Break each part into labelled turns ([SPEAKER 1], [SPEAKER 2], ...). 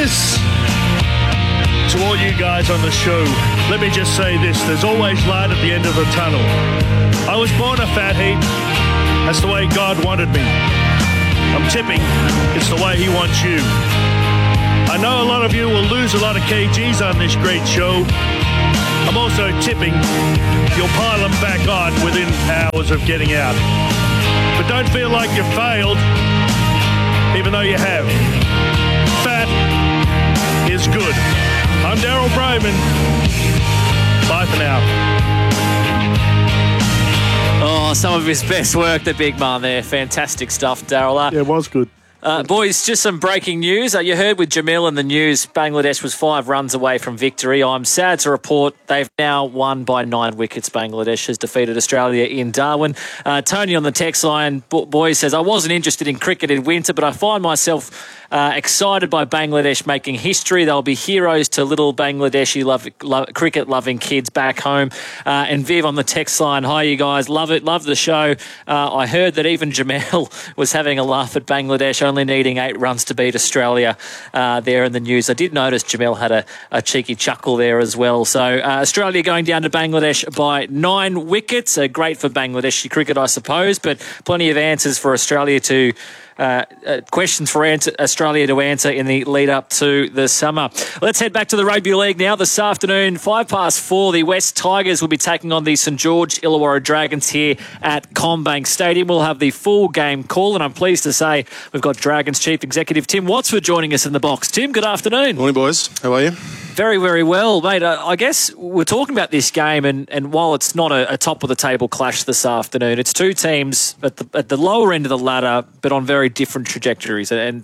[SPEAKER 1] this. To all you guys on the show, let me just say this. There's always light at the end of the tunnel. I was born a fat heap. That's the way God wanted me. I'm tipping it's the way he wants you. I know a lot of you will lose a lot of kgs on this great show. I'm also tipping you'll pile them back on within hours of getting out. But don't feel like you failed, even though you have. Fat is good. I'm Daryl Braman. Bye for now.
[SPEAKER 2] Oh, some of his best work, the big man there. Fantastic stuff, Daryl.
[SPEAKER 1] Yeah, it was good.
[SPEAKER 2] Boys, just some breaking news. You heard with Jamil in the news, Bangladesh was 5 runs away from victory. I'm sad to report they've now won by 9 wickets. Bangladesh has defeated Australia in Darwin. Tony on the text line, boys, says, I wasn't interested in cricket in winter, but I find myself excited by Bangladesh making history. They'll be heroes to little Bangladeshi cricket-loving kids back home. And Viv on the text line, hi, you guys. Love it. Love the show. I heard that even Jamil was having a laugh at Bangladesh only needing 8 runs to beat Australia there in the news. I did notice Jamil had a cheeky chuckle there as well. So Australia going down to Bangladesh by 9 wickets. Great for Bangladeshi cricket, I suppose, but plenty of answers for Australia to questions for Australia to answer in the lead up to the summer. Let's head back to the Rugby League now. This afternoon, 4:05, the West Tigers will be taking on the St George Illawarra Dragons here at CommBank Stadium. We'll have the full game call, and I'm pleased to say we've got Dragons Chief Executive Tim Watsford joining us in the box. Tim, good afternoon.
[SPEAKER 3] Morning, boys. How are you?
[SPEAKER 2] Very, very well, mate. I guess we're talking about this game, and while it's not a top-of-the-table clash this afternoon, it's two teams at the lower end of the ladder, but on very different trajectories. And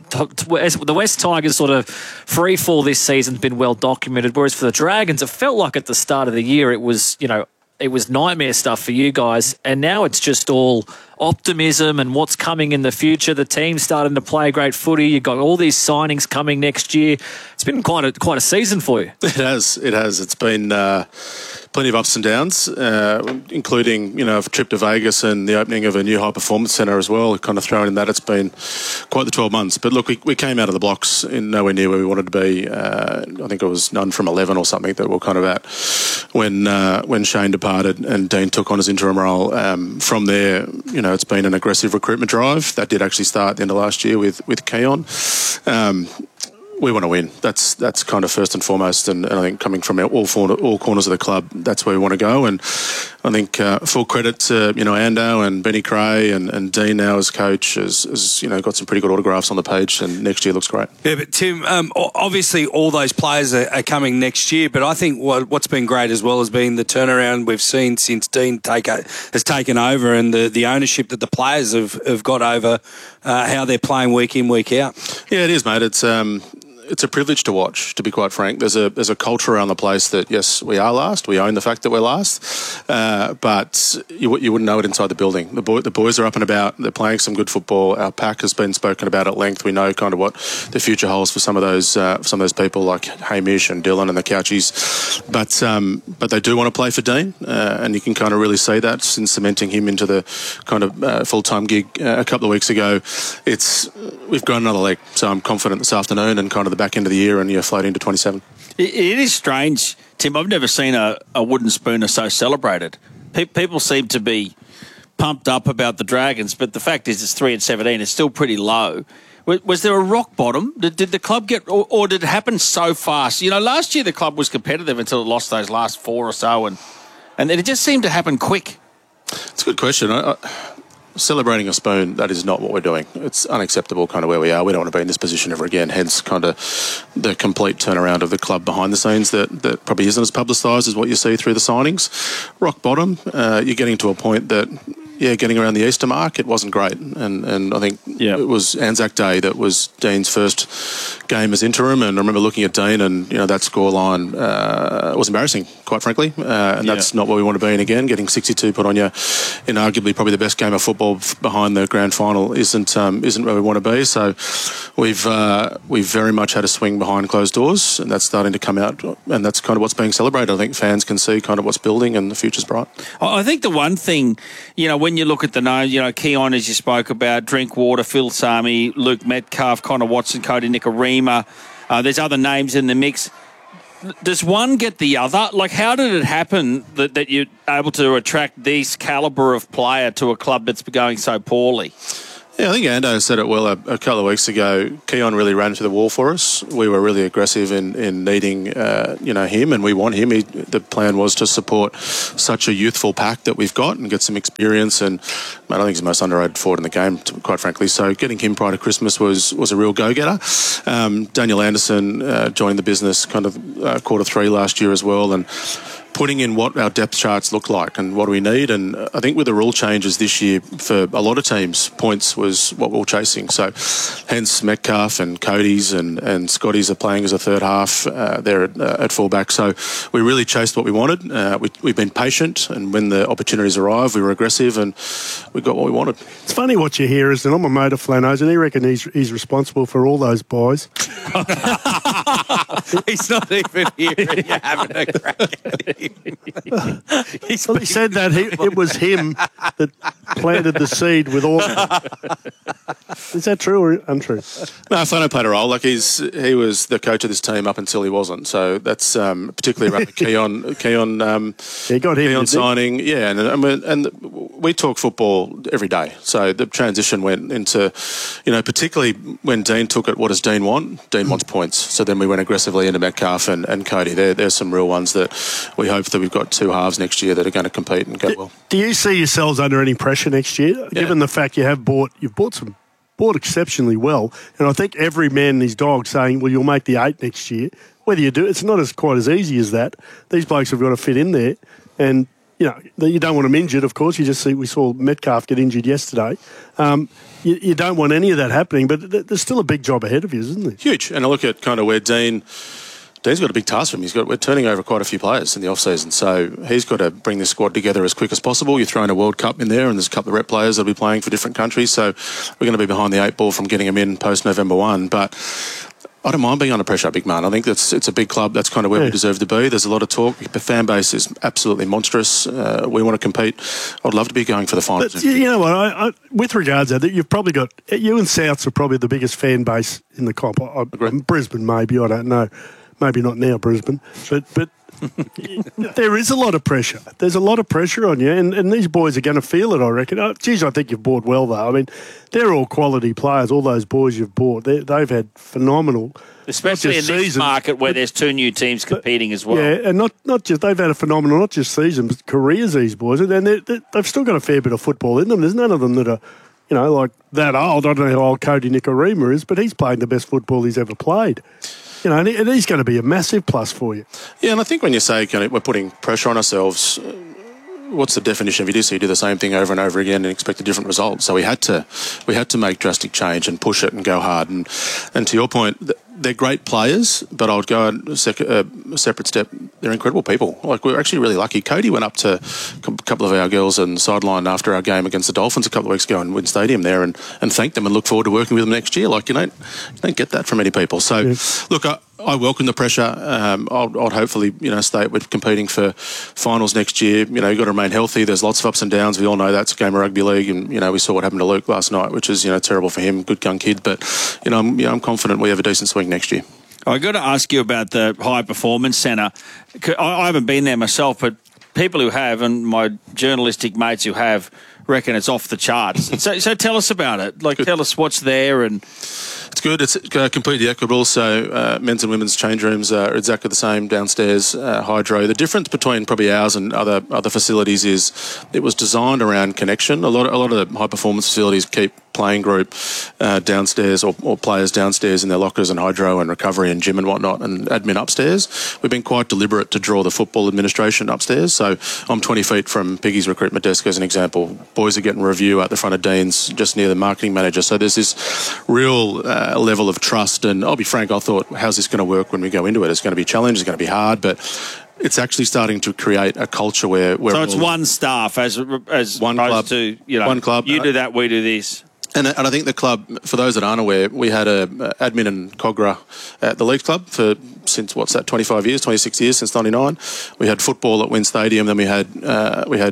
[SPEAKER 2] the West Tigers' sort of free fall this season's been well documented, whereas for the Dragons, it felt like at the start of the year it was nightmare stuff for you guys, and now it's just all optimism and what's coming in the future. The team's starting to play great footy. You've got all these signings coming next year. It's been quite a season for you.
[SPEAKER 3] It has. It's been plenty of ups and downs, including a trip to Vegas and the opening of a new high performance centre as well. Kind of thrown in that, it's been quite the 12 months. But look, we came out of the blocks in nowhere near where we wanted to be. I think it was none from 11 or something that we were kind of at when Shane departed and Dean took on his interim role. From there, it's been an aggressive recruitment drive that did actually start at the end of last year with Keon. We want to win. That's kind of first and foremost, and I think coming from all corners of the club, that's where we want to go. And I think full credit to Ando and Benny Cray and Dean now as coach has got some pretty good autographs on the page, and next year looks great.
[SPEAKER 4] Yeah, but Tim, obviously all those players are coming next year, but I think what's been great as well has been the turnaround we've seen since Dean has taken over, and the ownership that the players have got over how they're playing week in, week out.
[SPEAKER 3] Yeah, it is, mate. It's a privilege to watch, to be quite frank. There's a culture around the place that, yes, we are last. We own the fact that we're last. But you wouldn't know it inside the building. The boys are up and about. They're playing some good football. Our pack has been spoken about at length. We know kind of what the future holds for some of those people like Hamish and Dylan and the Couchies. But they do want to play for Dean, and you can kind of really see that since cementing him into the kind of full-time gig a couple of weeks ago. We've grown another leg, so I'm confident this afternoon and kind of the back end of the year, and you're floating to 27.
[SPEAKER 5] It is strange, Tim. I've never seen a wooden spooner so celebrated. People seem to be pumped up about the Dragons, but the fact is it's 3-17. It's still pretty low. Was there a rock bottom? Did the club get, or did it happen so fast? Last year the club was competitive until it lost those last 4 or so, and it just seemed to happen quick.
[SPEAKER 3] It's a good question. Celebrating a spoon, that is not what we're doing. It's unacceptable kind of where we are. We don't want to be in this position ever again, hence kind of the complete turnaround of the club behind the scenes that probably isn't as publicised as what you see through the signings. Rock bottom, you're getting to a point that, getting around the Easter mark, it wasn't great. And I think it was Anzac Day that was Dean's first game as interim, and I remember looking at Dean and, that scoreline was embarrassing, quite frankly, and that's not what we want to be in again. Getting 62 put on you in arguably probably the best game of football behind the grand final isn't where we want to be. So we've very much had a swing behind closed doors, and that's starting to come out, and that's kind of what's being celebrated. I think fans can see kind of what's building, and the future's bright.
[SPEAKER 5] I think the one thing, when you look at the names, Keon, as you spoke about, Drinkwater, Phil Sami, Luke Metcalf, Connor Watson, Cody Nikorima, There's other names in the mix. Does one get the other? Like, how did it happen that you're able to attract this calibre of player to a club that's going so poorly?
[SPEAKER 3] Yeah, I think Ando said it well a couple of weeks ago. Keon really ran to the wall for us. We were really aggressive in needing, him, and we want him. The plan was to support such a youthful pack that we've got and get some experience. And I don't think he's the most underrated forward in the game, quite frankly. So getting him prior to Christmas was a real go-getter. Daniel Anderson joined the business kind of Q3 last year as well, and putting in what our depth charts look like and what do we need. And I think with the rule changes this year for a lot of teams, points was what we were chasing. So hence Metcalf and Cody's and Scotty's are playing as a third half there at fullback. So we really chased what we wanted. We've been patient, and when the opportunities arrived, we were aggressive and we got what we wanted.
[SPEAKER 6] It's funny what you hear is that I'm a mate of Flano's, and he reckon he's responsible for all those buys.
[SPEAKER 4] He's not even here and you're having a crack at him.
[SPEAKER 6] He said that it was him that planted the seed with all. Is that true or untrue?
[SPEAKER 3] No, Flano played a role. Like he was the coach of this team up until he wasn't. So that's particularly around the Keon signing. Yeah, and we talk football every day. So the transition went into, particularly when Dean took it. What does Dean want? Dean wants points. So then we went aggressively into Metcalf and Cody. There's some real ones that we hope that we've got two halves next year that are going to compete and go well.
[SPEAKER 6] Do you see yourselves under any pressure next year, given the fact you've bought exceptionally well, and I think every man and his dog saying, well, you'll make the 8 next year. Whether you do, it's not quite as easy as that. These blokes have got to fit in there, and you don't want them injured, of course. We saw Metcalf get injured yesterday. You don't want any of that happening, but there's still a big job ahead of you, isn't there?
[SPEAKER 3] Huge. And I look at kind of where Dean's got a big task for him. We're turning over quite a few players in the off-season, so he's got to bring this squad together as quick as possible. You're throwing a World Cup in there, and there's a couple of rep players that'll be playing for different countries, so we're going to be behind the 8 ball from getting them in post-November 1. But I don't mind being under pressure, big man. I think it's a big club. That's kind of where we deserve to be. There's a lot of talk. The fan base is absolutely monstrous. We want to compete. I'd love to be going for the finals.
[SPEAKER 6] But you know what? I with regards to that, you've probably got you and Souths are probably the biggest fan base in the comp. Brisbane, maybe. I don't know. Maybe not now, Brisbane, but there is a lot of pressure. There's a lot of pressure on you, and these boys are going to feel it, I reckon. I think you've bought well, though. I mean, they're all quality players. All those boys you've bought, they've had phenomenal.
[SPEAKER 5] Especially in this market where there's 2 new teams competing as well.
[SPEAKER 6] Yeah, and not just they've had a phenomenal, not just season, but careers, these boys. And they've still got a fair bit of football in them. There's none of them that are, like that old. I don't know how old Cody Nikorima is, but he's playing the best football he's ever played. And he's going to be a massive plus for you.
[SPEAKER 3] Yeah, and I think when you say we're putting pressure on ourselves, what's the definition of it? So you do the same thing over and over again and expect a different result. So we had to make drastic change and push it and go hard. And to your point, they're great players, but I would go a separate step. They're incredible people. Like, we're actually really lucky. Cody went up to a couple of our girls on the sideline after our game against the Dolphins a couple of weeks ago in Wynn Stadium there and thanked them and look forward to working with them next year. Like, you don't get that from many people. So, look, I welcome the pressure. I'll hopefully, stay with competing for finals next year. You've got to remain healthy. There's lots of ups and downs. We all know that's a game of rugby league, and we saw what happened to Luke last night, which is terrible for him. Good young kid, but I'm confident we have a decent swing next year.
[SPEAKER 5] I've got to ask you about the High Performance Centre. I haven't been there myself, but people who have, and my journalistic mates who have, reckon it's off the charts. So tell us about it. Tell us what's there. And
[SPEAKER 3] it's good. It's completely equitable. So men's and women's change rooms are exactly the same downstairs. Hydro. The difference between probably ours and other facilities is it was designed around connection. A lot of the high performance facilities keep playing group downstairs or players downstairs in their lockers and hydro and recovery and gym and whatnot and admin upstairs. We've been quite deliberate to draw the football administration upstairs. So I'm 20 feet from Piggy's recruitment desk as an example. Boys are getting review out the front of Dean's just near the marketing manager. So there's this real level of trust. And I'll be frank, I thought, how's this going to work when we go into it? It's going to be a challenge, it's going to be hard, but it's actually starting to create a culture where so
[SPEAKER 5] it's one staff as
[SPEAKER 3] one club
[SPEAKER 5] to,
[SPEAKER 3] one club.
[SPEAKER 5] You do that, we do this.
[SPEAKER 3] And I think the club, for those that aren't aware, we had a admin and Cogra at the Leagues Club since 25 years, 26 years, since 99. We had football at Wynn Stadium, then we had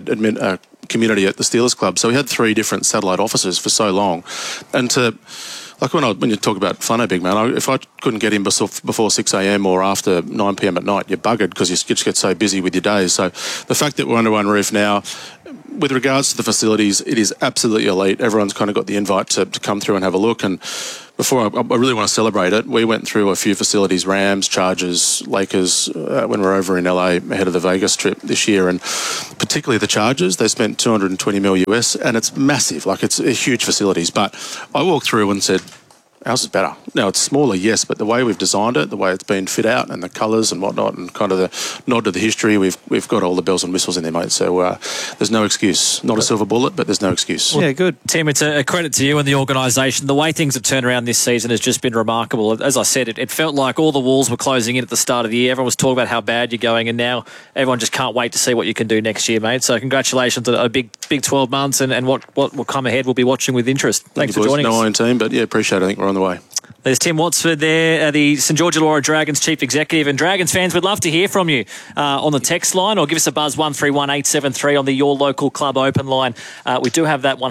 [SPEAKER 3] community at the Steelers Club. So we had 3 different satellite offices for so long. And to Like when you talk about Funno, big man, if I couldn't get in before 6 a.m. or after 9 p.m. at night, you're buggered because you just get so busy with your days. So the fact that we're under one roof now, with regards to the facilities, it is absolutely elite. Everyone's kind of got the invite to come through and have a look. And before I really want to celebrate it, we went through a few facilities, Rams, Chargers, Lakers, when we were over in LA ahead of the Vegas trip this year. And particularly the Chargers, they spent $220 million US, and it's massive. Like, it's huge facilities. But I walked through and said, ours is better. Now, it's smaller, yes, but the way we've designed it, the way it's been fit out and the colours and whatnot, and kind of the nod to the history, we've got all the bells and whistles in there, mate. So there's no excuse. Not a silver bullet, but there's no excuse.
[SPEAKER 2] Yeah, good. Tim, it's a credit to you and the organisation. The way things have turned around this season has just been remarkable. As I said, it felt like all the walls were closing in at the start of the year. Everyone was talking about how bad you're going, and now everyone just can't wait to see what you can do next year, mate. So congratulations on a big 12 months and what will come ahead. We'll be watching with interest. Thanks for joining us.
[SPEAKER 3] No iron team, but yeah, appreciate it. I think we're on the way.
[SPEAKER 2] There's Tim Wattsford there, the St George Illawarra Dragons Chief Executive. And Dragons fans, we'd love to hear from you on the text line, or give us a buzz 131873 on the Your Local Club open line. We do have that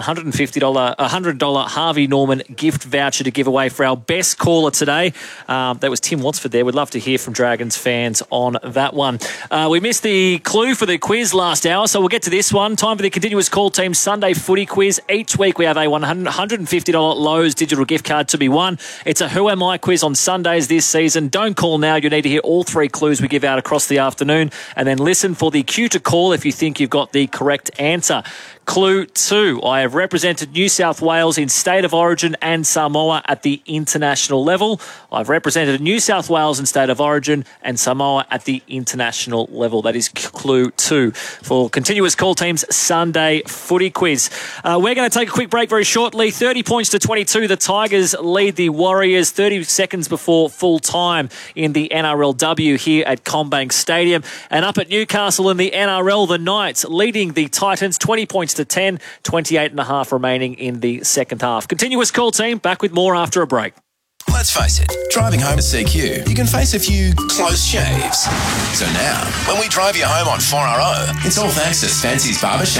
[SPEAKER 2] $100 Harvey Norman gift voucher to give away for our best caller today. That was Tim Wattsford there. We'd love to hear from Dragons fans on that one. We missed the clue for the quiz last hour, so we'll get to this one. Time for the Continuous Call Team Sunday Footy Quiz. Each week we have a $150 Lowe's digital gift card to be won. It's a Who Am I quiz on Sundays this season. Don't call now. You need to hear all three clues we give out across the afternoon, and then listen for the cue to call if you think you've got the correct answer. Clue 2. I have represented New South Wales in State of Origin and Samoa at the international level. I've represented New South Wales in State of Origin and Samoa at the international level. That is Clue 2 for Continuous Call Team's Sunday Footy Quiz. We're going to take a quick break very shortly. 30 points to 22. The Tigers lead the Warriors 30 seconds before full time in the NRLW here at CommBank Stadium. And up at Newcastle in the NRL, the Knights leading the Titans 20 points to 10, 28.5 remaining in the second half. Continuous Call Team, back with more after a break.
[SPEAKER 7] Let's face it, driving home to CQ, you can face a few close shaves. So now, when we drive you home on 4RO, it's all thanks to Fancy's Barbershop.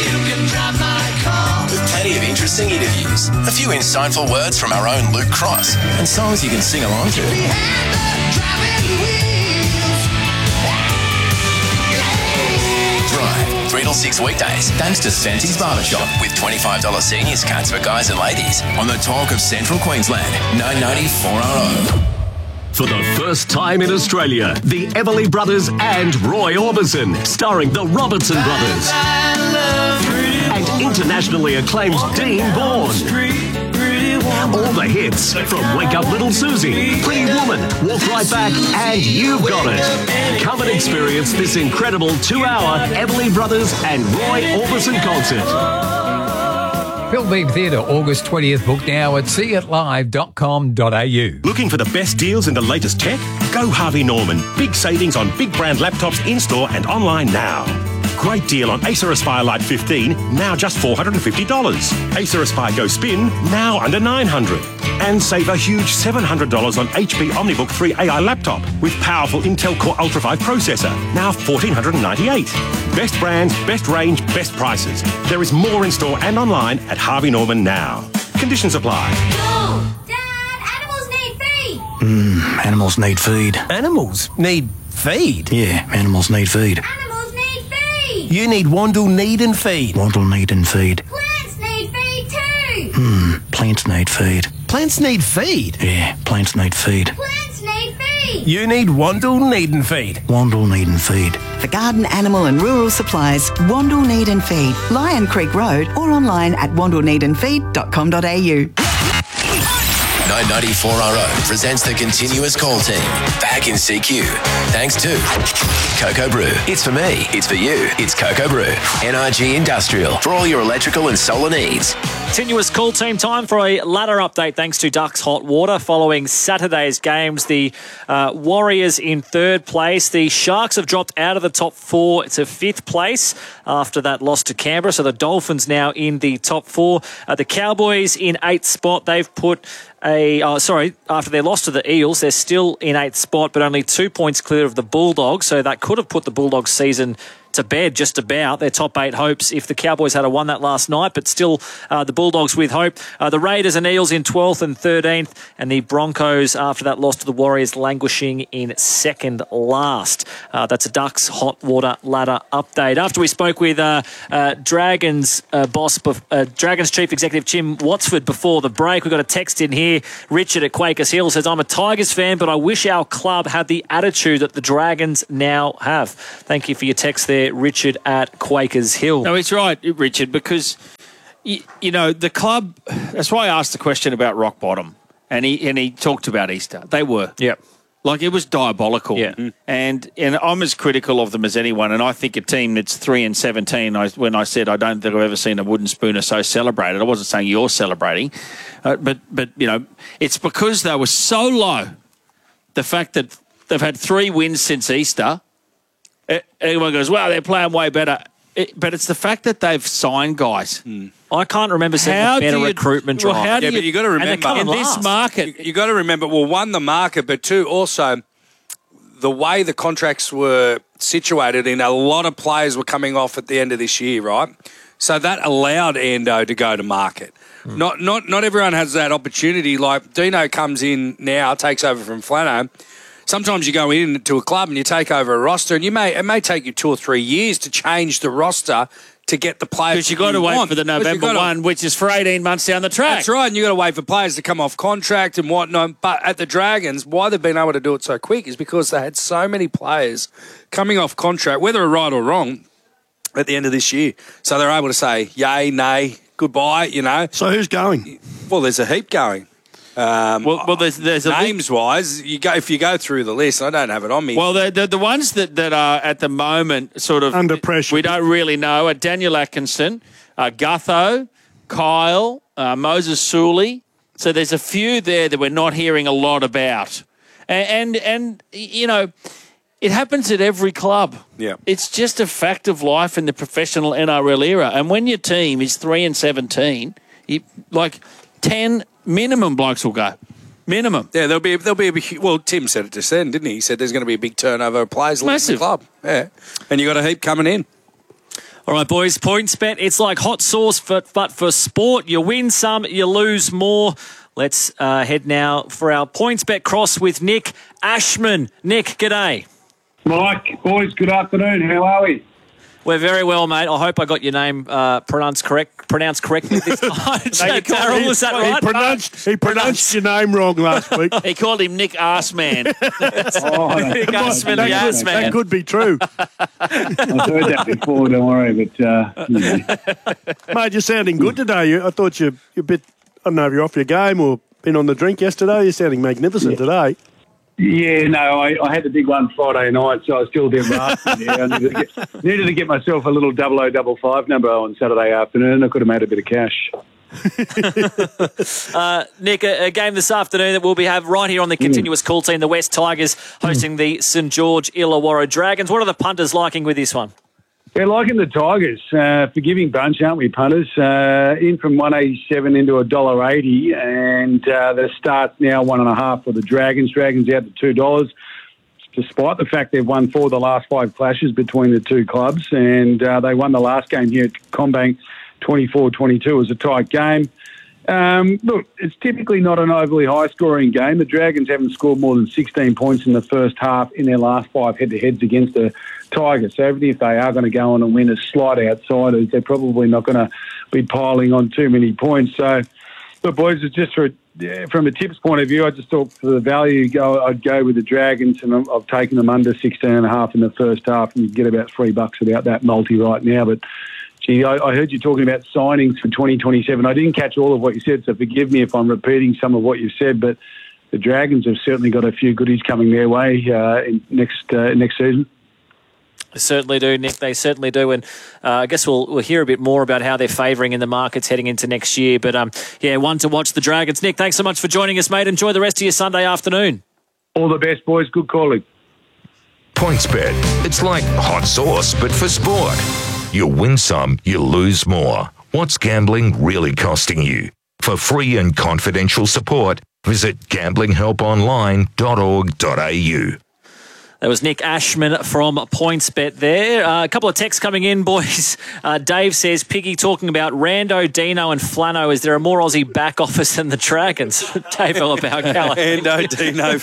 [SPEAKER 7] With plenty of interesting interviews, a few insightful words from our own Luke Cross, and songs you can sing along to. Drive 3 till 6 weekdays, thanks to Fancy's Barbershop, with $25 seniors cards for guys and ladies on the talk of Central Queensland, 990 4RO.
[SPEAKER 8] For the first time in Australia, the Everly Brothers and Roy Orbison, starring the Robertson Brothers. And internationally acclaimed Dean Bourne. All the hits from Wake Up Little Susie, Pretty Woman, Walk Right Back, and You've Got It. Come and experience this incredible 2-hour Everly Brothers and Roy Orbison concert.
[SPEAKER 9] Phil Beam Theatre, August 20th. Book now at seeitlive.com.au.
[SPEAKER 10] Looking for the best deals and the latest tech? Go Harvey Norman. Big savings on big brand laptops in-store and online now. Great deal on Acer Aspire Lite 15, now just $450. Acer Aspire Go Spin, now under $900. And save a huge $700 on HP OmniBook 3 AI laptop with powerful Intel Core Ultra 5 processor, now $1,498. Best brands, best range, best prices. There is more in store and online at Harvey Norman now. Conditions apply.
[SPEAKER 11] Dad, animals need feed.
[SPEAKER 12] Animals need feed.
[SPEAKER 13] Animals need feed?
[SPEAKER 12] Yeah, animals need feed.
[SPEAKER 11] Animals need feed.
[SPEAKER 13] You need Wandle Need and Feed.
[SPEAKER 12] Wandle Need and Feed.
[SPEAKER 11] Plants need feed too.
[SPEAKER 12] Plants need feed.
[SPEAKER 13] Plants need feed?
[SPEAKER 12] Yeah, plants need feed.
[SPEAKER 11] Plants need feed.
[SPEAKER 13] You need Wandle Need and Feed.
[SPEAKER 12] Wandle Need and Feed.
[SPEAKER 14] For garden, animal and rural supplies, Wandle Need and Feed, Lion Creek Road, or online at wandleneedandfeed.com.au.
[SPEAKER 7] 990 4RO presents the Continuous Call Team, back in CQ. Thanks to Cocoa Brew. It's for me, it's for you, it's Cocoa Brew. NRG Industrial, for all your electrical and solar needs.
[SPEAKER 2] Continuous Call Team time for a ladder update thanks to Ducks Hot Water. Following Saturday's games, the Warriors in third place. The Sharks have dropped out of the top four to fifth place after that loss to Canberra. So the Dolphins now in the top four. The Cowboys in eighth spot. They've put after their loss to the Eels, they're still in 8th spot, but only 2 points clear of the Bulldogs. So that could have put the Bulldogs' season to bed just about, their top 8 hopes if the Cowboys had won that last night, but still the Bulldogs with hope. The Raiders and Eels in 12th and 13th, and the Broncos, after that loss to the Warriors, languishing in 2nd last. That's a Ducks hot water ladder update. After we spoke with Dragons Dragons Chief Executive Tim Watsford before the break, we got a text in here. Richard at Quakers Hill says, I'm a Tigers fan, but I wish our club had the attitude that the Dragons now have. Thank you for your text there, Richard at Quakers Hill.
[SPEAKER 5] No, it's right, Richard, because, you know, the club, that's why I asked the question about rock bottom, and he talked about Easter. They were.
[SPEAKER 2] Yep.
[SPEAKER 5] Like, it was diabolical.
[SPEAKER 2] Yeah.
[SPEAKER 5] And I'm as critical of them as anyone, and I think a team that's 3-17, when I said I don't think I've ever seen a wooden spooner so celebrated, I wasn't saying you're celebrating, but you know, it's because they were so low. The fact that they've had 3 wins since Easter, everyone goes, wow, they're playing way better. But it's the fact that they've signed guys.
[SPEAKER 2] I can't remember seeing a better recruitment drive.
[SPEAKER 4] But you got to remember,
[SPEAKER 5] in this market,
[SPEAKER 4] you got to remember, well, one, the market, but two, also the way the contracts were situated, and a lot of players were coming off at the end of this year, right? So that allowed Ando to go to market. Not everyone has that opportunity. Like Dino comes in now, takes over from Flano. Sometimes you go into a club and you take over a roster, and it may take you 2 or 3 years to change the roster to get the players.
[SPEAKER 5] Because you've got to wait for the November 1, which is for 18 months down the track.
[SPEAKER 4] That's right, and you've got to wait for players to come off contract and whatnot. But at the Dragons, why they've been able to do it so quick is because they had so many players coming off contract, whether right or wrong, at the end of this year. So they're able to say yay, nay, goodbye, you know.
[SPEAKER 6] So who's going?
[SPEAKER 4] Well, there's a heap going.
[SPEAKER 5] There's
[SPEAKER 4] names wise, if you go through the list, I don't have it on me.
[SPEAKER 5] Well, the ones that are at the moment sort of
[SPEAKER 6] under pressure,
[SPEAKER 5] we don't really know, are Daniel Atkinson, Gutho, Kyle, Moses Suley. So there's a few there that we're not hearing a lot about, and you know, it happens at every club.
[SPEAKER 4] Yeah,
[SPEAKER 5] it's just a fact of life in the professional NRL era. And when your team is 3-17, like 10 minimum blokes will go. Minimum.
[SPEAKER 4] Yeah, there'll be a well, Tim said it just then, didn't he? He said there's going to be a big turnover of players leaving the club. Yeah. And you got a heap coming in.
[SPEAKER 2] All right, boys, PointsBet, it's like hot sauce, but for sport. You win some, you lose more. Let's head now for our PointsBet cross with Nick Ashman. Nick, g'day.
[SPEAKER 15] Mike, boys, good afternoon. How are we?
[SPEAKER 2] We're very well, mate. I hope I got your name pronounced correctly this time. Darryl, was that right?
[SPEAKER 6] He pronounced your name wrong last week.
[SPEAKER 5] He called him Nick Arsman.
[SPEAKER 2] Nick Arsman, the Arsman.
[SPEAKER 6] That could be true.
[SPEAKER 15] I've heard that before, don't worry. But, you know.
[SPEAKER 6] Mate, you're sounding good today. I thought you're a bit, I don't know if you're off your game or been on the drink yesterday. You're sounding magnificent today.
[SPEAKER 15] Yeah, no, I had the big one Friday night, so I was still a bit raspy there. I needed to get myself a little 0055 number on Saturday afternoon. I could have made a bit of cash.
[SPEAKER 2] Nick, a game this afternoon that we'll have right here on the continuous call team, the West Tigers hosting the St George Illawarra Dragons. What are the punters liking with this one?
[SPEAKER 15] They're liking the Tigers. Forgiving bunch, aren't we, punters? In from $1.87 into $1.80, and the start's now 1.5 for the Dragons. Dragons out to $2, despite the fact they've won 4 of the last 5 clashes between the two clubs, and they won the last game here at CommBank 24-22. It was a tight game. Look, it's typically not an overly high-scoring game. The Dragons haven't scored more than 16 points in the first half in their last 5 head-to-heads against the Tigers. So even if they are going to go on and win as slight outsiders, they're probably not going to be piling on too many points. So, look, boys, it's just from a tips point of view, I just thought for the value, I'd go with the Dragons, and I've taken them under 16.5 in the first half, and you get about $3 without that multi right now. But gee, I heard you talking about signings for 2027. I didn't catch all of what you said, so forgive me if I'm repeating some of what you've said, but the Dragons have certainly got a few goodies coming their way in next season.
[SPEAKER 2] They certainly do, Nick. They certainly do. And I guess we'll hear a bit more about how they're favouring in the markets heading into next year. But, one to watch the Dragons. Nick, thanks so much for joining us, mate. Enjoy the rest of your Sunday afternoon.
[SPEAKER 15] All the best, boys. Good calling.
[SPEAKER 16] PointsBet. It's like hot sauce, but for sport. You win some, you lose more. What's gambling really costing you? For free and confidential support, visit gamblinghelponline.org.au.
[SPEAKER 2] That was Nick Ashman from PointsBet there. A couple of texts coming in, boys. Dave says, Piggy talking about Rando, Dino and Flano. Is there a more Aussie back office than the Dragons? Dave Elabau.
[SPEAKER 4] Rando, Dino,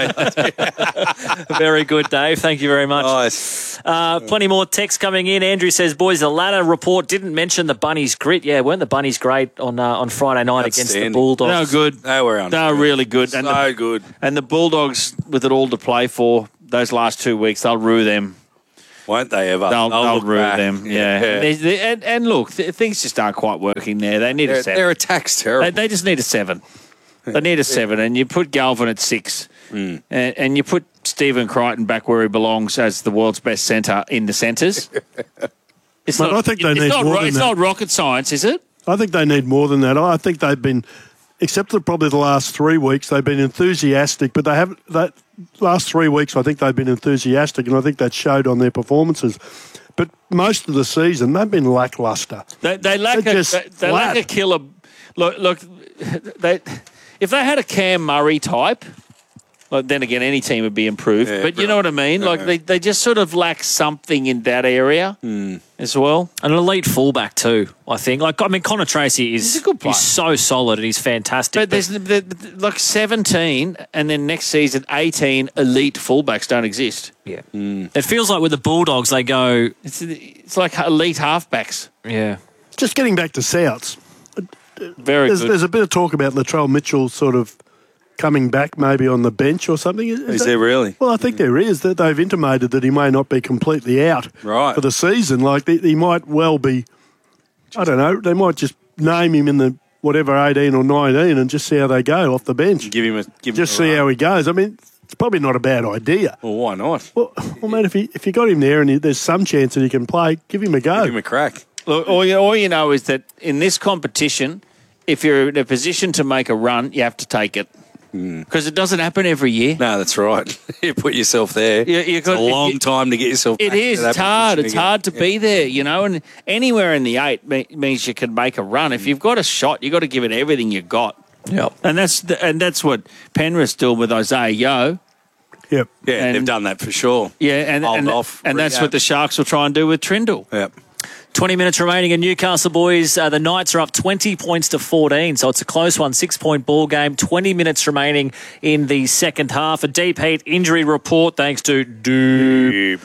[SPEAKER 4] Flano.
[SPEAKER 2] Very good, Dave. Thank you very much.
[SPEAKER 4] Nice.
[SPEAKER 2] Plenty more texts coming in. Andrew says, boys, the ladder report didn't mention the Bunnies grit. Yeah, weren't the Bunnies great on Friday night against the Bulldogs?
[SPEAKER 5] They were good.
[SPEAKER 4] They were
[SPEAKER 5] really good.
[SPEAKER 4] So good.
[SPEAKER 5] And the Bulldogs, with it all to play for, those last 2 weeks, they'll rue them.
[SPEAKER 4] Won't they ever?
[SPEAKER 5] They'll
[SPEAKER 4] look
[SPEAKER 5] rue
[SPEAKER 4] back.
[SPEAKER 5] them, yeah. And look, things just aren't quite working there. They need a 7.
[SPEAKER 4] Their attack's terrible.
[SPEAKER 5] They just need a 7. They need a 7, and you put Galvin at 6, and you put Stephen Crichton back where he belongs as the world's best centre in the centres. It's
[SPEAKER 6] I think they need more than that.
[SPEAKER 5] It's not rocket science, is it?
[SPEAKER 6] I think they need more than that. I think they've been, except for probably the last 3 weeks, they've been enthusiastic, but they haven't. That last 3 weeks, I think they've been enthusiastic, and I think that showed on their performances. But most of the season, they've been lacklustre.
[SPEAKER 5] They lack a killer. Look, if they had a Cam Murray type, then again, any team would be improved.
[SPEAKER 4] Yeah,
[SPEAKER 5] but you know what I mean? They just sort of lack something in that area as well.
[SPEAKER 2] An elite fullback too, I think. Connor Tracy is a good player. He's so solid and he's fantastic.
[SPEAKER 5] But there's 17 and then next season 18 elite fullbacks don't exist.
[SPEAKER 2] Yeah. It feels like with the Bulldogs they go...
[SPEAKER 5] It's like elite halfbacks.
[SPEAKER 2] Yeah.
[SPEAKER 6] Just getting back to Souths.
[SPEAKER 5] Very good.
[SPEAKER 6] There's a bit of talk about Latrell Mitchell sort of coming back maybe on the bench or something.
[SPEAKER 4] Is there really?
[SPEAKER 6] Well, I think there is. That they've intimated that he may not be completely out for the season. Like he might well be, I don't know, they might just name him in the 18 or 19 and just see how they go off the bench. See how he goes. I mean, it's probably not a bad idea.
[SPEAKER 4] Well, why not?
[SPEAKER 6] Well, man, if you got him there and there's some chance that he can play, give him a go.
[SPEAKER 4] Give him a crack.
[SPEAKER 5] Look, all you know is that in this competition, if you're in a position to make a run, you have to take it. Because it doesn't happen every year.
[SPEAKER 4] No, that's right. You put yourself there. It's a long time to get yourself back.
[SPEAKER 5] It is. It's hard. It's hard to be there, and anywhere in the 8 means you can make a run. If you've got a shot, you've got to give it everything you've got.
[SPEAKER 4] Yep.
[SPEAKER 5] And that's what Penrith's doing with Isaiah Yeo.
[SPEAKER 6] Yep.
[SPEAKER 4] Yeah, they've done that for sure.
[SPEAKER 5] Yeah, and that's what the Sharks will try and do with Trindle.
[SPEAKER 4] Yep.
[SPEAKER 2] 20 minutes remaining in Newcastle, boys. The Knights are up 20 points to 14, so it's a close one, 6-point ball game. 20 minutes remaining in the second half. A deep heat injury report thanks to Dane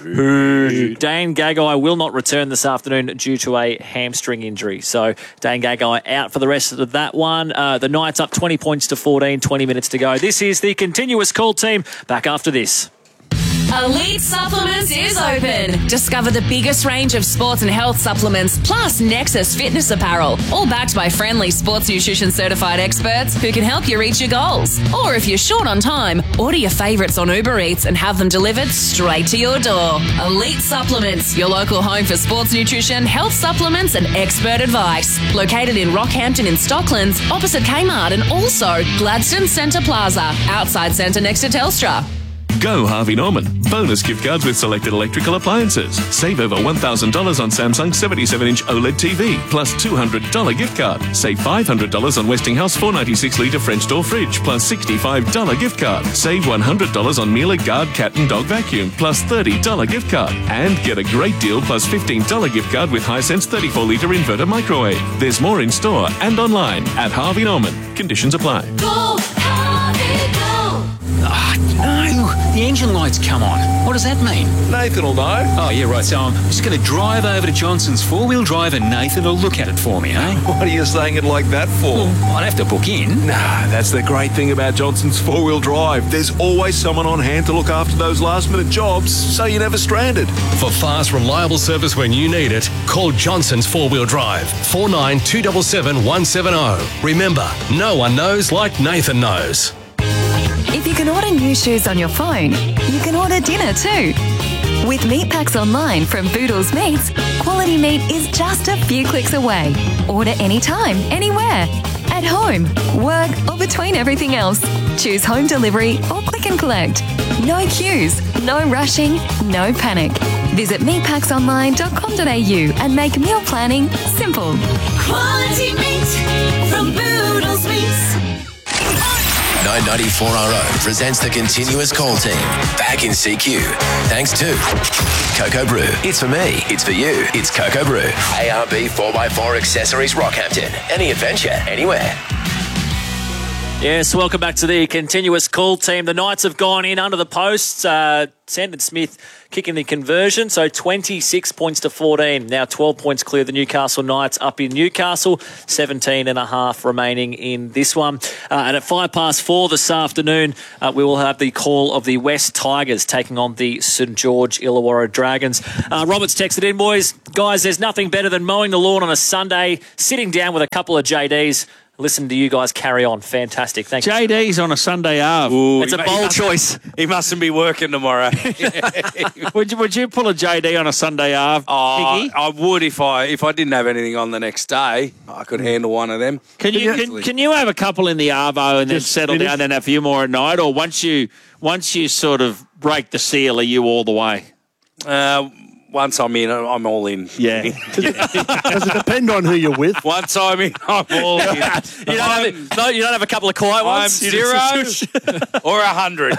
[SPEAKER 2] Gagai will not return this afternoon due to a hamstring injury. So Dane Gagai out for the rest of that one. The Knights up 20 points to 14, 20 minutes to go. This is the continuous call team. Back after this.
[SPEAKER 17] Elite Supplements is open. Discover the biggest range of sports and health supplements, plus Nexus fitness apparel, all backed by friendly sports nutrition certified experts who can help you reach your goals. Or if you're short on time, order your favourites on Uber Eats and have them delivered straight to your door. Elite Supplements, your local home for sports nutrition, health supplements and expert advice. Located in Rockhampton in Stocklands, opposite Kmart, and also Gladstone Centre Plaza, outside centre next to Telstra.
[SPEAKER 18] Go Harvey Norman. Bonus gift cards with selected electrical appliances. Save over $1,000 on Samsung 77-inch OLED TV, plus $200 gift card. Save $500 on Westinghouse 496-litre French door fridge, plus $65 gift card. Save $100 on Miele Guard cat and dog vacuum, plus $30 gift card. And get a great deal plus $15 gift card with Hisense 34-litre inverter microwave. There's more in store and online at Harvey Norman. Conditions apply.
[SPEAKER 17] Go, Harvey, go!
[SPEAKER 19] No, the engine light's come on. What does that mean?
[SPEAKER 20] Nathan will know.
[SPEAKER 19] Oh, yeah, right. So I'm just going to drive over to Johnson's four-wheel drive and Nathan will look at it for me, eh?
[SPEAKER 20] What are you saying it like that for?
[SPEAKER 19] Well, I'd have to book in.
[SPEAKER 20] Nah, that's the great thing about Johnson's four-wheel drive. There's always someone on hand to look after those last-minute jobs, so you're never stranded.
[SPEAKER 21] For fast, reliable service when you need it, call Johnson's four-wheel drive, 49277170. Remember, no one knows like Nathan knows.
[SPEAKER 22] If you can order new shoes on your phone, you can order dinner too. With meat packs online from Boodles Meats, quality meat is just a few clicks away. Order anytime, anywhere. At home, work, or between everything else. Choose home delivery or click and collect. No queues, no rushing, no panic. Visit meatpacksonline.com.au and make meal planning simple.
[SPEAKER 17] Quality meat from Boodles
[SPEAKER 7] 994RO presents the continuous call team. Back in CQ. Thanks to Cocoa Brew. It's for me. It's for you. It's Cocoa Brew. ARB 4x4 Accessories Rockhampton. Any adventure, anywhere.
[SPEAKER 2] Yes, welcome back to the continuous call team. The Knights have gone in under the posts. Sandon Smith kicking the conversion, so 26 points to 14. Now 12 points clear the Newcastle Knights up in Newcastle, 17 and a half remaining in this one. And at 4:05 this afternoon, we will have the call of the West Tigers taking on the St George Illawarra Dragons. Robert's texted in, boys. Guys, there's nothing better than mowing the lawn on a Sunday, sitting down with a couple of JDs, listen to you guys carry on. Fantastic. Thank you.
[SPEAKER 5] JD's on a Sunday half.
[SPEAKER 2] It's a bold choice.
[SPEAKER 4] He mustn't be working tomorrow.
[SPEAKER 5] Would you pull a JD on a Sunday half?
[SPEAKER 4] I would if I didn't have anything on the next day. I could handle one of them.
[SPEAKER 5] Can you have a couple in the Arvo and then settle down and then have a few more at night? Or once you sort of break the seal, are you all the way?
[SPEAKER 4] Once I'm in, I'm all in.
[SPEAKER 5] Yeah.
[SPEAKER 6] Does it depend on who you're with?
[SPEAKER 4] Once I'm in, I'm all in.
[SPEAKER 2] You don't have a couple of quiet ones?
[SPEAKER 4] I'm 0 or 100.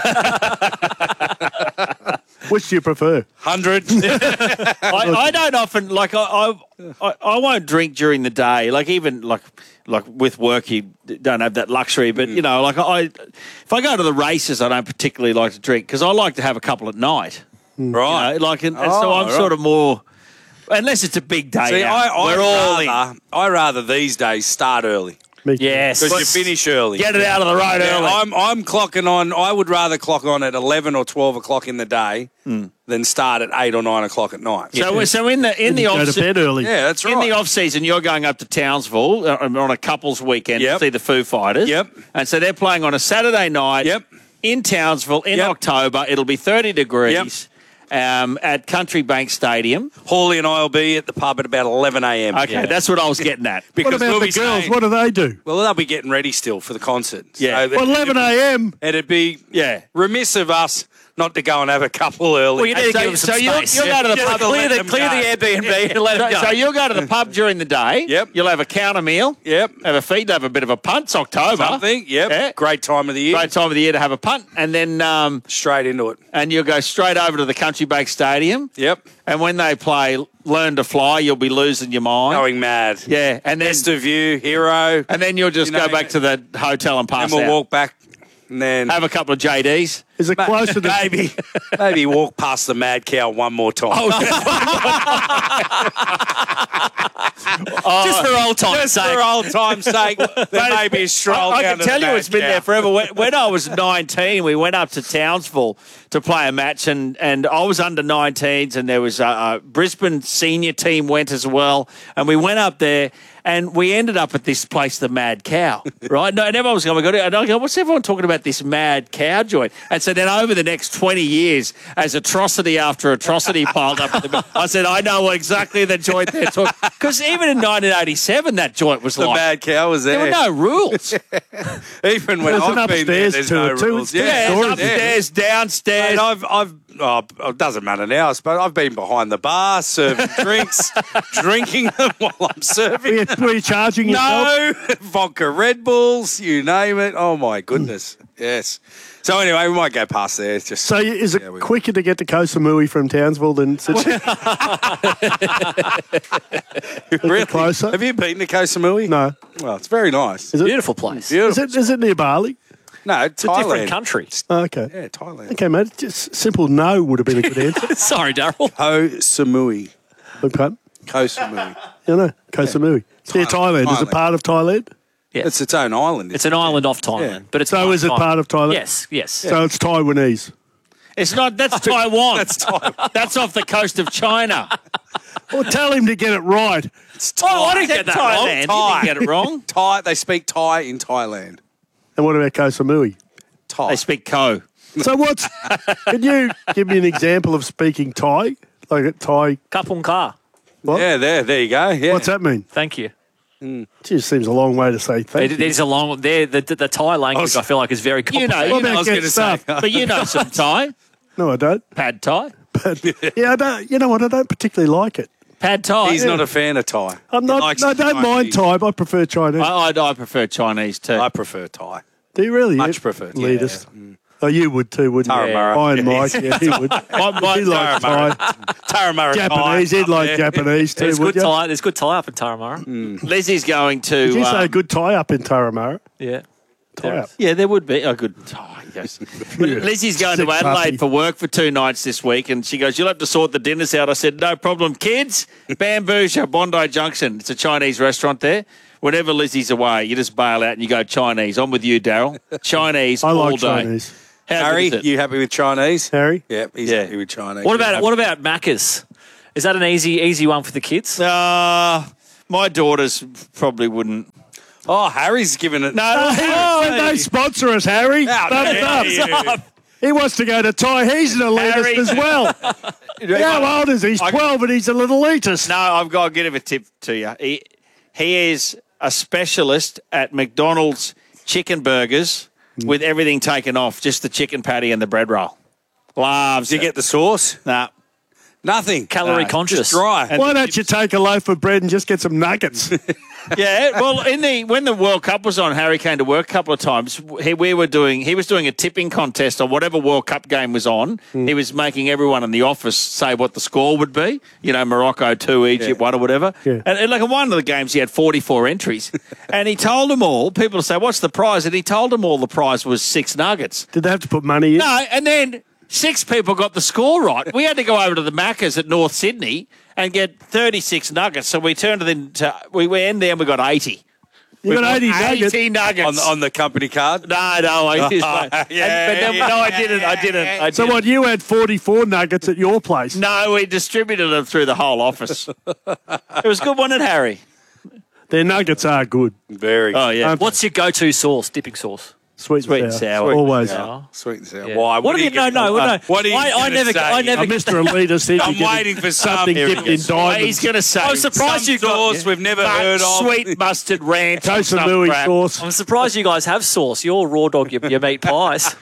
[SPEAKER 6] Which do you prefer?
[SPEAKER 4] 100.
[SPEAKER 5] I don't often, like, I won't drink during the day. Like, even, like with work, you don't have that luxury. But, you know, like, if I go to the races, I don't particularly like to drink because I like to have a couple at night.
[SPEAKER 4] Right.
[SPEAKER 5] You know, like, and so I'm sort of more, unless it's a big day.
[SPEAKER 4] See,
[SPEAKER 5] we're all in.
[SPEAKER 4] I rather these days start early.
[SPEAKER 2] Yes.
[SPEAKER 4] Because you finish early.
[SPEAKER 5] Get it out of the road early.
[SPEAKER 4] I'm clocking on. I would rather clock on at 11 or 12 o'clock in the day than start at 8 or 9 o'clock at night.
[SPEAKER 5] So in the off
[SPEAKER 6] go to bed early.
[SPEAKER 4] Yeah, that's right.
[SPEAKER 5] In the off season, you're going up to Townsville on a couples weekend to see the Foo Fighters.
[SPEAKER 4] Yep.
[SPEAKER 5] And so they're playing on a Saturday night.
[SPEAKER 4] Yep.
[SPEAKER 5] In Townsville in October. It'll be 30 degrees.
[SPEAKER 4] Yep.
[SPEAKER 5] At Country Bank Stadium.
[SPEAKER 4] Hawley and I will be at the pub at about 11 a.m.
[SPEAKER 5] Okay, that's what I was getting at.
[SPEAKER 6] What about the girls? What do they do?
[SPEAKER 4] Well, they'll be getting ready still for the concert.
[SPEAKER 5] Yeah.
[SPEAKER 4] So
[SPEAKER 6] 11 a.m.
[SPEAKER 4] It'd be remiss of us not to go and have a couple early.
[SPEAKER 2] Well, you need to give them some space.
[SPEAKER 5] You'll go to the pub.
[SPEAKER 2] Clear the Airbnb and let them go.
[SPEAKER 5] So you'll go to the pub during the day.
[SPEAKER 4] Yep.
[SPEAKER 5] You'll have a counter meal.
[SPEAKER 4] Yep.
[SPEAKER 5] Have a feed, have a bit of a punt. It's October.
[SPEAKER 4] Something. Yep.
[SPEAKER 5] Yeah.
[SPEAKER 4] Great time of the year.
[SPEAKER 5] Great time of the year to have a punt. And then
[SPEAKER 4] straight into it.
[SPEAKER 5] And you'll go straight over to the Country Bank Stadium.
[SPEAKER 4] Yep.
[SPEAKER 5] And when they play Learn to Fly, you'll be losing your mind.
[SPEAKER 4] Going mad.
[SPEAKER 5] Yeah. And then
[SPEAKER 4] Best of You, Hero.
[SPEAKER 5] And then you'll just go back to the hotel and pass
[SPEAKER 4] and we'll
[SPEAKER 5] out.
[SPEAKER 4] walk back and then
[SPEAKER 5] have a couple of JDs.
[SPEAKER 6] Is it closer to
[SPEAKER 4] maybe walk past the Mad Cow one more time?
[SPEAKER 2] Just for old time's sake.
[SPEAKER 4] Just for old time's sake. There may be a stroll
[SPEAKER 5] I
[SPEAKER 4] down
[SPEAKER 5] can
[SPEAKER 4] to
[SPEAKER 5] tell
[SPEAKER 4] the
[SPEAKER 5] you
[SPEAKER 4] Mad
[SPEAKER 5] it's been
[SPEAKER 4] Cow.
[SPEAKER 5] there forever. When I was 19, we went up to Townsville to play a match, and I was under 19s, and there was a Brisbane senior team went as well, and we went up there, and we ended up at this place, the Mad Cow, right? No, and everyone was going, and I go, what's everyone talking about this Mad Cow joint? And so then over the next 20 years, as atrocity after atrocity piled up, I said, I know exactly the joint they're talking. Because even in 1987, that joint was
[SPEAKER 4] The
[SPEAKER 5] like...
[SPEAKER 4] Mad Cow was there.
[SPEAKER 5] There were no rules.
[SPEAKER 4] Even when
[SPEAKER 6] There's an
[SPEAKER 4] I've been there,
[SPEAKER 6] upstairs
[SPEAKER 4] there's
[SPEAKER 6] to
[SPEAKER 4] no
[SPEAKER 6] it too.
[SPEAKER 4] rules.
[SPEAKER 5] Yeah, upstairs, downstairs.
[SPEAKER 4] And it doesn't matter now, but I've been behind the bar, serving drinks, drinking them while I'm serving.
[SPEAKER 6] Were you charging yourself?
[SPEAKER 4] No, vodka Red Bulls, you name it. Oh, my goodness. Yes. So, anyway, we might go past there. It's just,
[SPEAKER 6] So is it quicker to get to Koh Samui from Townsville than Sydney?
[SPEAKER 4] really
[SPEAKER 6] closer?
[SPEAKER 4] Have you been to Koh Samui?
[SPEAKER 6] No.
[SPEAKER 4] Well, it's very nice.
[SPEAKER 6] Is it?
[SPEAKER 2] Beautiful place.
[SPEAKER 4] Beautiful.
[SPEAKER 6] Is it near Bali?
[SPEAKER 4] No,
[SPEAKER 2] It's a different country.
[SPEAKER 6] Oh, okay.
[SPEAKER 4] Yeah, Thailand.
[SPEAKER 6] Okay, mate. Just simple no would have been a good answer.
[SPEAKER 2] Sorry, Daryl.
[SPEAKER 4] Koh Samui.
[SPEAKER 6] Beg pardon?
[SPEAKER 4] Koh Samui.
[SPEAKER 6] Yeah, no. Koh Samui. It's near Thailand. Is it
[SPEAKER 4] Thailand.
[SPEAKER 6] part of Thailand?
[SPEAKER 2] Yes.
[SPEAKER 4] It's its own island.
[SPEAKER 2] It's an island off Thailand.
[SPEAKER 4] Yeah.
[SPEAKER 2] But it's
[SPEAKER 6] So is it part of Thailand?
[SPEAKER 2] Yes.
[SPEAKER 6] So it's Taiwanese.
[SPEAKER 5] It's not. That's Taiwan. That's Taiwan. That's off the coast of China.
[SPEAKER 6] Well, tell him to get it right.
[SPEAKER 5] Oh, I didn't get that wrong.
[SPEAKER 4] Thai.
[SPEAKER 5] You didn't get it wrong.
[SPEAKER 4] Thai. They speak Thai in Thailand.
[SPEAKER 6] And what about Koh Samui?
[SPEAKER 4] Thai.
[SPEAKER 5] They speak Ko.
[SPEAKER 6] So what's... Can you give me an example of speaking Thai? Like a Thai...
[SPEAKER 2] Kapung Ka.
[SPEAKER 6] What?
[SPEAKER 4] Yeah, there you go. Yeah.
[SPEAKER 6] What's that mean?
[SPEAKER 2] Thank you.
[SPEAKER 6] Just seems a long way to say thank you.
[SPEAKER 2] There's a long... The Thai language, I feel like, is very
[SPEAKER 5] You know,
[SPEAKER 2] complicated.
[SPEAKER 6] What about
[SPEAKER 4] I was
[SPEAKER 6] get
[SPEAKER 4] gonna say.
[SPEAKER 6] stuff?
[SPEAKER 5] but you know some Thai.
[SPEAKER 6] No, I don't.
[SPEAKER 5] Pad Thai.
[SPEAKER 6] But yeah, I don't. You know what? I don't particularly like it.
[SPEAKER 5] Pad Thai.
[SPEAKER 4] He's not a fan of Thai.
[SPEAKER 6] I'm
[SPEAKER 4] He
[SPEAKER 6] not.
[SPEAKER 4] likes
[SPEAKER 6] No, I
[SPEAKER 4] the
[SPEAKER 6] don't mind
[SPEAKER 4] Chinese.
[SPEAKER 6] Thai. I prefer Chinese.
[SPEAKER 5] I prefer Chinese too.
[SPEAKER 4] I prefer Thai.
[SPEAKER 6] Do you really?
[SPEAKER 4] Much preferred. Yeah.
[SPEAKER 6] Elitist. Oh, you would too, wouldn't you?
[SPEAKER 4] Taramara.
[SPEAKER 6] Iron Mike, yeah, he would. He'd like Thai.
[SPEAKER 4] Taramara.
[SPEAKER 6] Japanese, he'd like Japanese too,
[SPEAKER 2] There's
[SPEAKER 6] would
[SPEAKER 2] good
[SPEAKER 6] you?
[SPEAKER 2] tie. There's good tie up in Taramara.
[SPEAKER 5] Lizzie's going to.
[SPEAKER 6] Did you say a good tie-up in Taramara?
[SPEAKER 2] Yeah.
[SPEAKER 6] Tie-up.
[SPEAKER 5] Yeah, there would be a good tie, yes. But Lizzie's going to
[SPEAKER 6] Sick
[SPEAKER 5] Adelaide
[SPEAKER 6] puppy.
[SPEAKER 5] for work for 2 nights this week, and she goes, "You'll have to sort the dinners out." I said, "No problem, kids. Bamboozha, Bondi Junction. It's a Chinese restaurant there. Whenever Lizzie's away, you just bail out and you go Chinese. I'm with you, Daryl. Chinese
[SPEAKER 6] I
[SPEAKER 5] all
[SPEAKER 6] like
[SPEAKER 5] day."
[SPEAKER 6] Chinese.
[SPEAKER 5] How
[SPEAKER 4] Harry,
[SPEAKER 5] good is it?
[SPEAKER 4] you happy with Chinese?
[SPEAKER 6] Harry?
[SPEAKER 4] Yeah, he's happy with Chinese.
[SPEAKER 2] What about Macca's? Is that an easy one for the kids?
[SPEAKER 5] My daughters probably wouldn't.
[SPEAKER 4] Oh, Harry's giving it.
[SPEAKER 5] No,
[SPEAKER 6] When they sponsor us, Harry, thumbs up. He wants to go to Thai. He's an elitist
[SPEAKER 5] Harry.
[SPEAKER 6] as well. How old is he? He's 12 and he's a little elitist.
[SPEAKER 5] No, I've got to give a tip to you. He is a specialist at McDonald's chicken burgers with everything taken off, just the chicken patty and the bread roll. Loves
[SPEAKER 4] Did you
[SPEAKER 5] it.
[SPEAKER 4] get the sauce?
[SPEAKER 5] Nah.
[SPEAKER 4] Nothing.
[SPEAKER 2] Calorie conscious.
[SPEAKER 4] Just dry.
[SPEAKER 6] Why don't you take a loaf of bread and just get some nuggets?
[SPEAKER 5] Yeah, well, when the World Cup was on, Harry came to work a couple of times. He was doing a tipping contest on whatever World Cup game was on. He was making everyone in the office say what the score would be. You know, Morocco 2, Egypt 1 or whatever.
[SPEAKER 6] Yeah.
[SPEAKER 5] And like in one of the games, he had 44 entries. And he told them all, people say, "What's the prize?" And he told them all the prize was 6 nuggets.
[SPEAKER 6] Did they have to put money in?
[SPEAKER 5] No, and then 6 people got the score right. We had to go over to the Macca's at North Sydney and get 36 nuggets. So we turned it into, we went there and we got 80.
[SPEAKER 6] You got 80 nuggets?
[SPEAKER 5] 80 nuggets.
[SPEAKER 4] On the company card?
[SPEAKER 5] No, I didn't. I didn't.
[SPEAKER 6] So what, you had 44 nuggets at your place?
[SPEAKER 5] No, we distributed them through the whole office. It was a good, wasn't it, Harry?
[SPEAKER 6] Their nuggets are good.
[SPEAKER 4] Very.
[SPEAKER 5] Oh, yeah.
[SPEAKER 2] What's your go-to sauce, dipping sauce?
[SPEAKER 6] Sweet and sour. Always.
[SPEAKER 4] Sweet and sour.
[SPEAKER 2] Yeah.
[SPEAKER 4] Why?
[SPEAKER 2] What do you? No.
[SPEAKER 4] What are you
[SPEAKER 2] I never.
[SPEAKER 6] Mr. Elitist said
[SPEAKER 4] I'm
[SPEAKER 6] you're
[SPEAKER 4] waiting for
[SPEAKER 6] something dipped in diamonds.
[SPEAKER 5] He's going to say.
[SPEAKER 2] I'm surprised you got
[SPEAKER 4] sauce we've never heard of.
[SPEAKER 5] Sweet mustard ranch. or some
[SPEAKER 6] Kosamui
[SPEAKER 5] crap.
[SPEAKER 6] sauce.
[SPEAKER 2] I'm surprised you guys have sauce. You're raw dog. Your meat pies.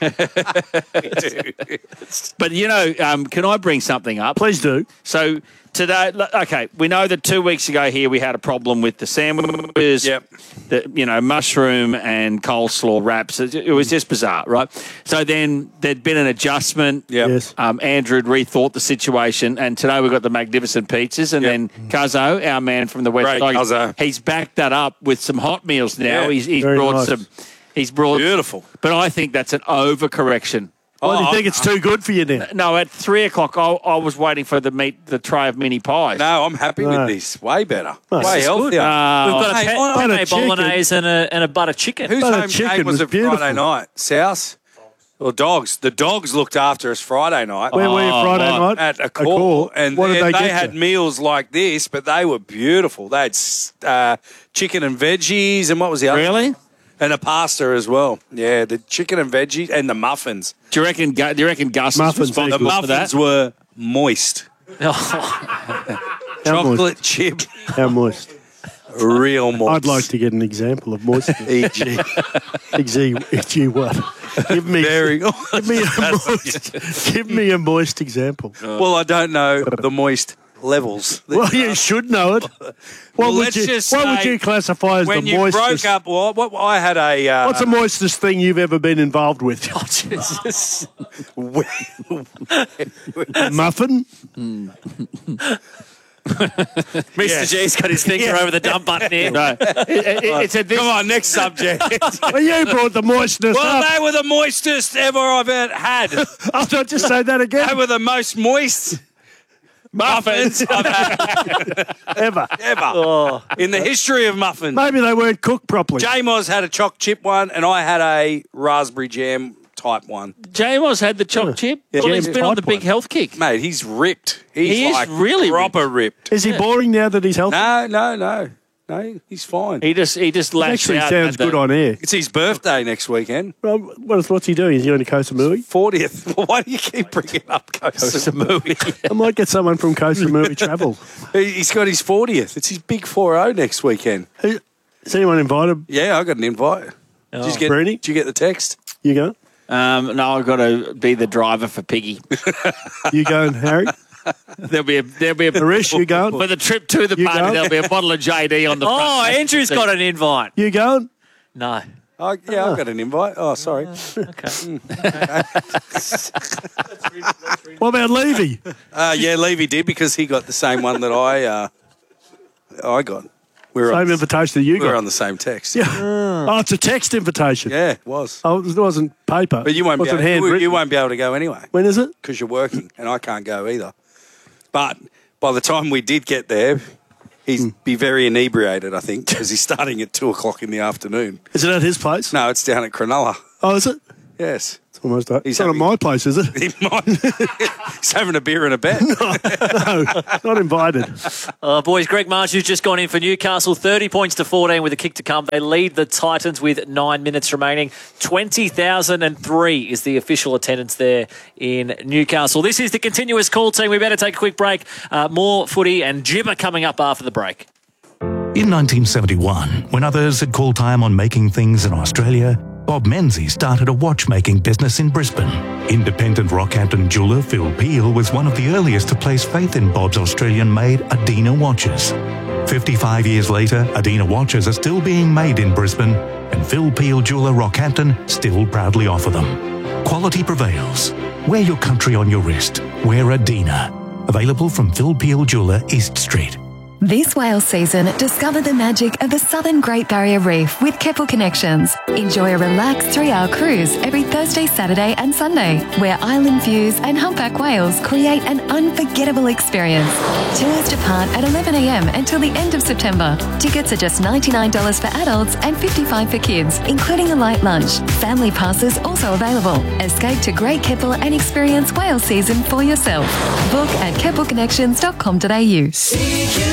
[SPEAKER 5] But, you know, can I bring something up?
[SPEAKER 6] Please do.
[SPEAKER 5] So today, okay, we know that 2 weeks ago here we had a problem with the sandwiches, the mushroom and coleslaw wraps. It was just bizarre, right? So then there'd been an adjustment.
[SPEAKER 6] Yes.
[SPEAKER 5] Andrew had rethought the situation, and today we've got the magnificent pizzas, and then Cuzzo, our man from the West
[SPEAKER 4] Great,
[SPEAKER 5] Coast,
[SPEAKER 4] Cuzzo.
[SPEAKER 5] he's backed that up with some hot meals now.
[SPEAKER 4] Yeah.
[SPEAKER 5] He's
[SPEAKER 6] Very
[SPEAKER 5] brought
[SPEAKER 6] nice.
[SPEAKER 5] some. He's brought
[SPEAKER 4] Beautiful.
[SPEAKER 5] but I think that's an overcorrection.
[SPEAKER 6] Why do you think it's too good for you now?
[SPEAKER 5] No, at 3 o'clock, I was waiting for the tray of mini pies.
[SPEAKER 4] No, I'm happy
[SPEAKER 6] No.
[SPEAKER 4] with this. Way better.
[SPEAKER 6] No,
[SPEAKER 4] Way
[SPEAKER 6] this is
[SPEAKER 4] healthier.
[SPEAKER 2] We've got a
[SPEAKER 4] Hey,
[SPEAKER 2] penne
[SPEAKER 6] butter chicken.
[SPEAKER 2] bolognese and a butter chicken.
[SPEAKER 4] Whose
[SPEAKER 6] Butter
[SPEAKER 4] home
[SPEAKER 6] chicken
[SPEAKER 4] game was
[SPEAKER 6] was
[SPEAKER 4] it
[SPEAKER 6] beautiful.
[SPEAKER 4] Friday night? South? Or Dogs? The Dogs looked after us Friday night.
[SPEAKER 6] Where were you Friday night?
[SPEAKER 4] At a call. And
[SPEAKER 6] what did they
[SPEAKER 4] they
[SPEAKER 6] get
[SPEAKER 4] had
[SPEAKER 6] you?
[SPEAKER 4] meals like this, but they were beautiful. They had chicken and veggies, and what was the other?
[SPEAKER 5] Really?
[SPEAKER 4] And a pasta as well. Yeah, the chicken and veggies and the muffins.
[SPEAKER 5] Do you reckon Gus is
[SPEAKER 6] Muffins,
[SPEAKER 5] responsible
[SPEAKER 4] The
[SPEAKER 6] good.
[SPEAKER 5] for that?
[SPEAKER 4] muffins were moist.
[SPEAKER 6] How
[SPEAKER 4] Chocolate chip,
[SPEAKER 6] How moist?
[SPEAKER 4] real moist.
[SPEAKER 6] I'd like to get an example of moistness.
[SPEAKER 4] E.g.
[SPEAKER 6] E.g. what? Give me,
[SPEAKER 4] Very
[SPEAKER 6] give me a moist example.
[SPEAKER 4] Well, I don't know the moist levels.
[SPEAKER 6] Well, you should know it. What would
[SPEAKER 4] let's
[SPEAKER 6] you?
[SPEAKER 4] just
[SPEAKER 6] What would
[SPEAKER 4] say
[SPEAKER 6] you classify as
[SPEAKER 4] when
[SPEAKER 6] the
[SPEAKER 4] you
[SPEAKER 6] moistest?
[SPEAKER 4] broke up, what I had a.
[SPEAKER 6] What's the moistest thing you've ever been involved with?
[SPEAKER 2] Oh, Jesus.
[SPEAKER 6] Muffin?
[SPEAKER 2] Mr. G's got his finger over the dump button here.
[SPEAKER 5] No.
[SPEAKER 4] Come on, next subject.
[SPEAKER 6] Well, you brought the moistness
[SPEAKER 4] Well,
[SPEAKER 6] up.
[SPEAKER 4] they were the moistest ever I've had.
[SPEAKER 6] I'll not just say that
[SPEAKER 4] They
[SPEAKER 6] again.
[SPEAKER 4] were the most moist muffins I've had
[SPEAKER 6] Ever.
[SPEAKER 4] ever in the history of muffins.
[SPEAKER 6] Maybe they weren't cooked properly.
[SPEAKER 4] J-Moz had a choc chip one, and I had a raspberry jam type one.
[SPEAKER 5] J-Moz had the choc chip.
[SPEAKER 4] Yeah,
[SPEAKER 5] Well, he's
[SPEAKER 6] jam
[SPEAKER 5] been on the
[SPEAKER 6] type
[SPEAKER 5] big
[SPEAKER 6] one.
[SPEAKER 5] health kick.
[SPEAKER 4] Mate, he's ripped. He's
[SPEAKER 5] He is
[SPEAKER 4] like
[SPEAKER 5] really
[SPEAKER 4] proper ripped.
[SPEAKER 6] Is he boring now that he's healthy?
[SPEAKER 4] No, he's fine.
[SPEAKER 5] He just lashed
[SPEAKER 6] Actually
[SPEAKER 5] out.
[SPEAKER 6] sounds
[SPEAKER 5] at the-
[SPEAKER 6] good on air.
[SPEAKER 4] It's his birthday next weekend.
[SPEAKER 6] Well, what's he doing? Is he going to Kosamui?
[SPEAKER 4] 40th. Well, why do you keep bringing up Kosamui?
[SPEAKER 6] I might get someone from Kosamui Travel.
[SPEAKER 4] He's got his 40th. It's his big 4-0 next weekend.
[SPEAKER 6] Has anyone invited
[SPEAKER 4] Yeah, I got an invite. Did you get the text?
[SPEAKER 6] you? Go.
[SPEAKER 5] No, I've got to be the driver for Piggy.
[SPEAKER 6] You going, Harry?
[SPEAKER 5] There'll be a
[SPEAKER 6] Harish, you going?
[SPEAKER 5] for the trip to the
[SPEAKER 6] You
[SPEAKER 5] party.
[SPEAKER 6] going?
[SPEAKER 5] There'll be a bottle of JD on the front.
[SPEAKER 2] Oh, Andrew's got an invite.
[SPEAKER 6] You going?
[SPEAKER 2] No.
[SPEAKER 4] I've got an invite. Oh, sorry.
[SPEAKER 2] Okay.
[SPEAKER 6] What about Levy?
[SPEAKER 4] Yeah, Levy did because he got the same one that I got.
[SPEAKER 6] Same invitation that you got.
[SPEAKER 4] We were on the same text.
[SPEAKER 6] Yeah. Oh, it's a text invitation.
[SPEAKER 4] Yeah, it was.
[SPEAKER 6] Oh, it wasn't paper.
[SPEAKER 4] But you won't be able to go anyway.
[SPEAKER 6] When is it?
[SPEAKER 4] Because you're working, and I can't go either. But by the time we did get there, he'd be very inebriated, I think, because he's starting at 2:00 in the afternoon.
[SPEAKER 6] Is it at his place?
[SPEAKER 4] No, it's down at Cronulla.
[SPEAKER 6] Oh, is it?
[SPEAKER 4] Yes.
[SPEAKER 6] It's almost up. It's not at my place, is it?
[SPEAKER 4] He might. He's having a beer and a bet.
[SPEAKER 6] No, not invited.
[SPEAKER 2] Boys, Greg Marsh, who's just gone in for Newcastle, 30 points to 14 with a kick to come. They lead the Titans with 9 minutes remaining. 20,003 is the official attendance there in Newcastle. This is the continuous call team. We better take a quick break. More footy and gibber coming up after the break.
[SPEAKER 12] In 1971, when others had called time on making things in Australia, Bob Menzies started a watchmaking business in Brisbane. Independent Rockhampton jeweller Phil Peel was one of the earliest to place faith in Bob's Australian-made Adina watches. 55 years later, Adina watches are still being made in Brisbane, and Phil Peel jeweller Rockhampton still proudly offer them. Quality prevails. Wear your country on your wrist. Wear Adina. Available from Phil Peel jeweller, East Street.
[SPEAKER 22] This whale season, discover the magic of the Southern Great Barrier Reef with Keppel Connections. Enjoy a relaxed 3-hour cruise every Thursday, Saturday and Sunday, where island views and humpback whales create an unforgettable experience. Tours depart at 11 a.m. until the end of September. Tickets are just $99 for adults and $55 for kids, including a light lunch. Family passes also available. Escape to Great Keppel and experience whale season for yourself. Book at keppelconnections.com.au.